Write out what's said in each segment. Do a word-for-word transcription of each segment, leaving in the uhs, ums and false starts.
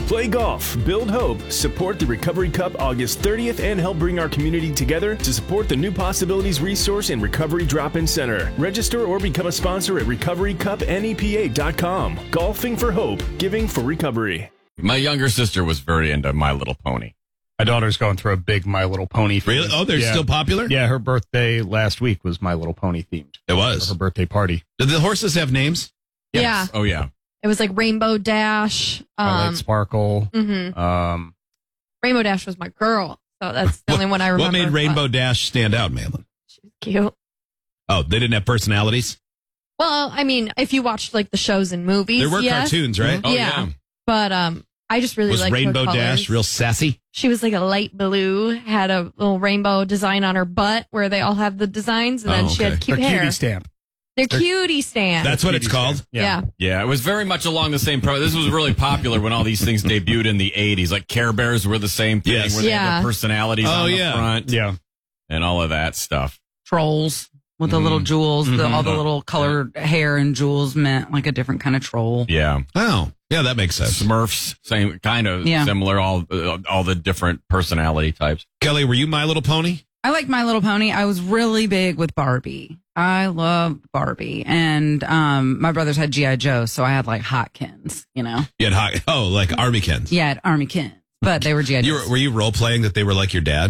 Play golf, build hope, support the Recovery Cup August thirtieth, and help bring our community together to support the New Possibilities Resource and Recovery Drop-In Center. Register or become a sponsor at recovery cup N E P A dot com. Golfing for hope, giving for recovery. My younger sister was very into My Little Pony. My daughter's going through a big My Little Pony theme. Really? Oh, they're yeah. still popular? Yeah, her birthday last week was My Little Pony themed. It was. For her birthday party. Did the horses have names? Yes. Yeah. Oh, yeah. It was like Rainbow Dash. Um, Um, Sparkle. mhm. Um, Rainbow Dash was my girl. So that's the only one I remember. What made Rainbow but Dash stand out, Malin? She was cute. Oh, they didn't have personalities? Well, I mean, if you watched like the shows and movies, There were yes. cartoons, right? Oh, yeah. yeah. But um, I just really Was liked her Rainbow colors. Dash real sassy? She was like a light blue, had a little rainbow design on her butt where they all have the designs, and then Oh, she okay. had cute her hair. cutie stamp. They're cutie stands. That's what it's Cutie called? stamp. yeah. Yeah, it was very much along the same pro. This was really popular when all these things debuted in the eighties. Like Care Bears were the same thing, Yes. where they had Yeah. their personalities Oh, on the yeah. front Yeah. and all of that stuff. Trolls with the little jewels, the, all the little colored hair and jewels meant like a different kind of troll. Yeah. Oh, yeah, that makes sense. Smurfs, same kind of Yeah. similar, all uh, all the different personality types. Kelly, were you My Little Pony? I like My Little Pony. I was really big with Barbie. I loved Barbie. And um, my brothers had G I. Joe, so I had like Hotkins, you know? You had hot, oh, like Armykins. Yeah, I had Army Kins, but they were G I. You Joes. were, were you role playing that they were like your dad?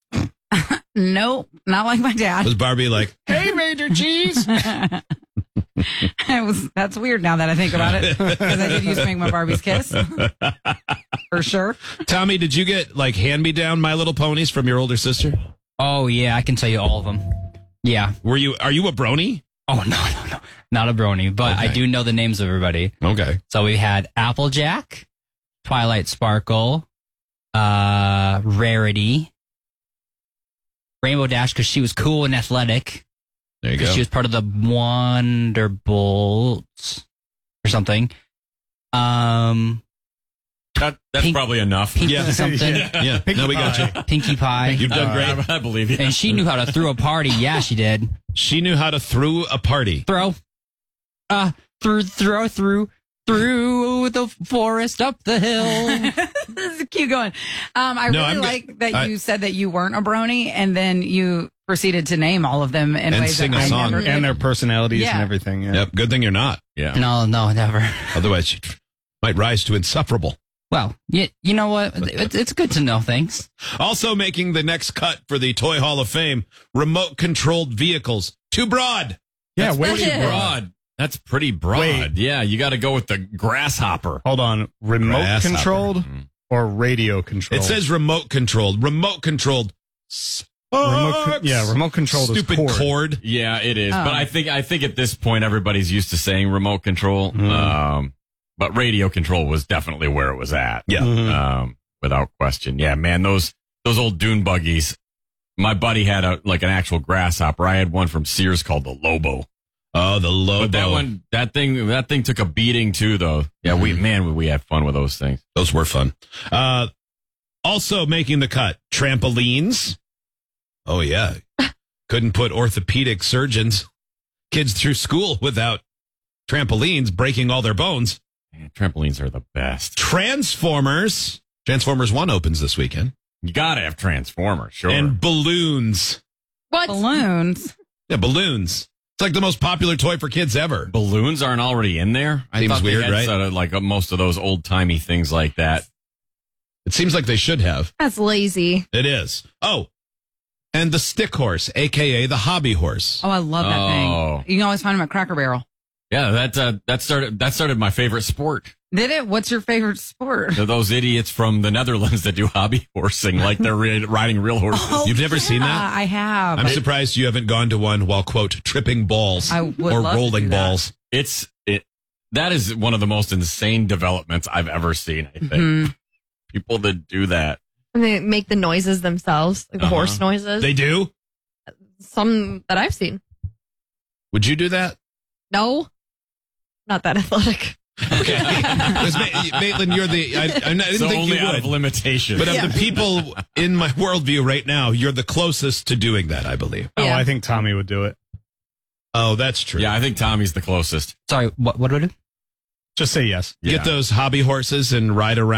Nope, not like my dad. Was Barbie like, Hey, Major Cheese! it was that's weird now that I think about it, because I did used to make my Barbies kiss for sure. Tommy, did you get like hand me down My Little Ponies from your older sister? Oh, yeah, I can tell you all of them. Yeah. Were you, are you a brony? Oh, no, no, no. Not a brony, but I Okay. do know the names of everybody. Okay. So we had Applejack, Twilight Sparkle, uh, Rarity, Rainbow Dash, because she was cool and athletic. There you go. Because she was part of the Wonderbolts or something. Um, That, that's Pink- probably enough. Pinkie Yeah. something. yeah. No, we got you. Pinkie Pie. You've done great. I, I believe you. And she knew how to throw a party. Yeah, she did. She knew how to throw a party. Throw. Uh, through, throw, through, through the forest, up the hill. This is cute going. Um, I No, really I'm- like that I- you said that you weren't a brony, and then you proceeded to name all of them in And ways sing that a I song. never did. And their personalities Yeah. and everything. Yeah. Yep. Good thing you're not. Yeah. No, no, never. Otherwise, you might rise to insufferable. Well, you, you know what? It's, it's good to know things. Also making the next cut for the Toy Hall of Fame, remote controlled vehicles. Too broad. Yeah, That's way pretty too broad. That's pretty broad. Wait. Yeah, you got to go with the grasshopper. Hold on. Remote Grasshopper. controlled or radio controlled? It says remote controlled. Remote controlled. Remote con- yeah, remote controlled is Stupid cord. cord. Yeah, it is. Oh. But I think I think at this point everybody's used to saying remote control. Um, but radio control was definitely where it was at. Yeah. Um, without question. Yeah, man, those those old dune buggies. My buddy had a like an actual grasshopper. I had one from Sears called the Lobo. Oh, the Lobo. But that one, that thing, that thing took a beating too, though. Yeah, we man, we had fun with those things. Those were fun. Uh, also making the cut, trampolines. Oh, yeah. Couldn't put orthopedic surgeons, kids through school without trampolines breaking all their bones. Man, trampolines are the best. Transformers. Transformers one opens this weekend. You gotta have Transformers, sure. And balloons. What? Balloons. Yeah, balloons. It's like the most popular toy for kids ever. balloons aren't already in there. I Seems thought they weird, had right? Sort of like uh, most of those old timey things like that. It seems like they should have. That's lazy. It is. Oh, and the stick horse, a k a the hobby horse. Oh, I love that Oh. thing. You can always find them at Cracker Barrel. Yeah, that uh, that started that started my favorite sport. Did it? What's your favorite sport? They're those idiots from the Netherlands that do hobby horsing, like they're re- riding real horses. Oh, You've never seen that? I have. I'm surprised you haven't gone to one while, quote, tripping balls I would or love to rolling do that. balls. It's it. That is one of the most insane developments I've ever seen. I think Mhm. people that do that. And they make the noises themselves, like the Uh-huh. horse noises. They do? Some that I've seen. Would you do that? No, not that athletic. Okay. Because Ma- Maitland, you're the, I, I didn't So think only you out would. of limitation. But of Yeah. the people in my worldview right now, you're the closest to doing that, I believe. Oh, Yeah. I think Tommy would do it. Oh, that's true. yeah, I think Tommy's the closest. Sorry, what, what do I do? Just say yes. Get Yeah. those hobby horses and ride around.